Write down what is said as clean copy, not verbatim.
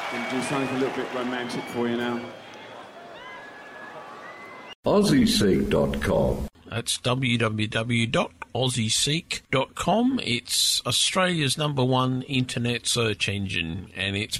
Gonna do something a little bit romantic for you now. AussieSeek.com. That's www.aussieseek.com. It's Australia's #1 internet search engine, and it's